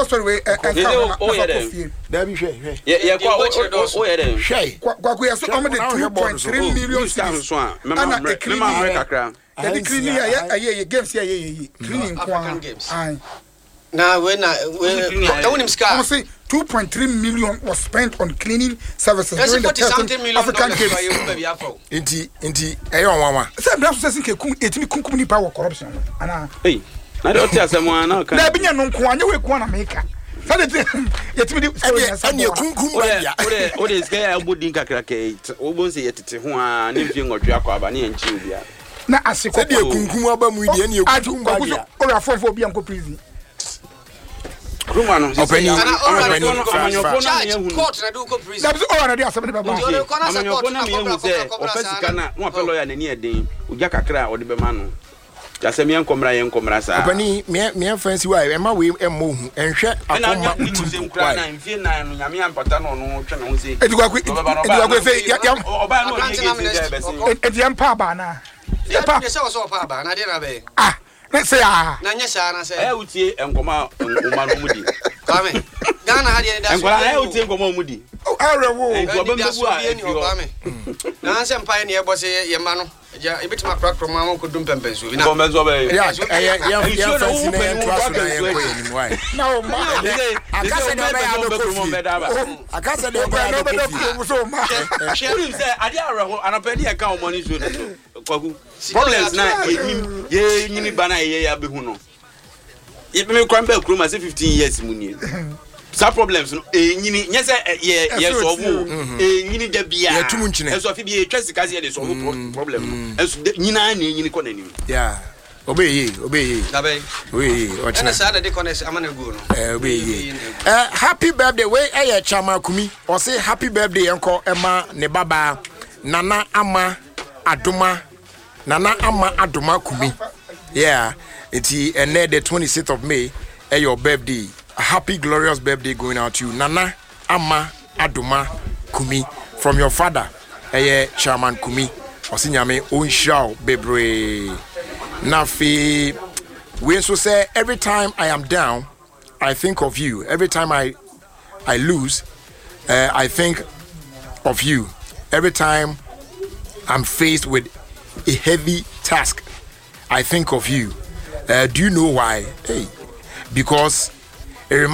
sorry we There be share. Yeah, share. Kwaku so am the 2.3 million cedis. Ana e cleaning ya games ya cleaning kwa. Now when don't him scar. 2.3 million was spent on cleaning services during the African Games. Inti eyo nwanwa. Say bra so say kun etimi kunkum ni power corruption. Ana. Hey. Na de otia asemo na kan. Na binya no nko anya we ko na make. Say the yetimi di anya kunkum ba ya. O de ska ya bodin kakra ke. O bon se yetete ho a ne mfie ngodwe akwa ne enchi bia. Na asiko. Say de kunkum aba mu di anya kunkum ba ya. O ra fofo bia nko prison. Rumano openi court na do ko prison. That's all already asem de baba. Amanyo na me hu se opesika na mo apelo ya na ni eden uja kakra o de be ma no. Ya se me enkomra sa. Openi me fancy wa e ma we emmo hu enhwe akoma uti nkra na mfie na no nyame ampata no no twe na hu se. Edugakwe fe ya oba no ni ge se be se. Ediem pa ba na. Ya pa so pa ba na de na be. Let's say na nya sha na say utie enkoma uma no mudi kame Ghana ha de da enkoma utie enkoma mudi arewo enkoma bebu a na se mpa ne e bo se ye ma no ja e bitima krakro ma won ko dum pempenso bi na ko menzo be ya fancy na en trust na en ko ni mo ai na o ma akase de be ya do ko akase de be ya do ko so ma shey say ade arewo anapedi e ka o money so kwaku problems na ye nyini bana ye ya be hu no ye me kwan ba kuruma say 15 years mu ni sa problems no nyini nye say ye solve nyini da bia ye tumu nchine eso fi bi twesi kaze ye de solve problem eso nyina na nyini ko nani yeah obey dabe ochina sa da de connect amana go no obey happy birthday we chama kumi o say happy birthday enko ema ne baba nana ama adoma kumi yeah it's the 26th of May your birthday. A happy glorious birthday going out to you Nana ama adoma kumi from your father Chairman Kumi osinyame onshao bebre nafi we so say every time I am down I think of you, every time I lose I think of you, every time I'm faced with a heavy task I think of you. Do you know why? Hey, because